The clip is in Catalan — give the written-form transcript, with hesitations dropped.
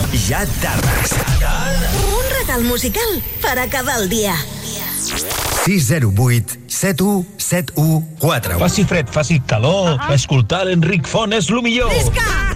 ja tardes. Un regal musical per acabar el dia. 608 7171 4. Faci fred, faci calor, escoltar l'Enric Font és el millor. Visca!